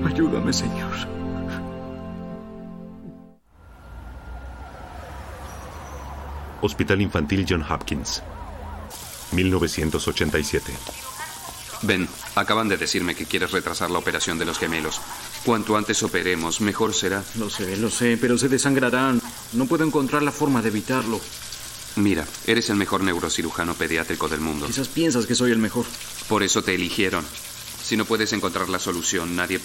Ayúdame, Señor. Hospital Infantil John Hopkins, 1987. Ben, acaban de decirme que quieres retrasar la operación de los gemelos. Cuanto antes operemos, mejor será. Lo sé, pero se desangrarán. No puedo encontrar la forma de evitarlo. Mira, eres el mejor neurocirujano pediátrico del mundo. Quizás piensas que soy el mejor. Por eso te eligieron. Si no puedes encontrar la solución, nadie puede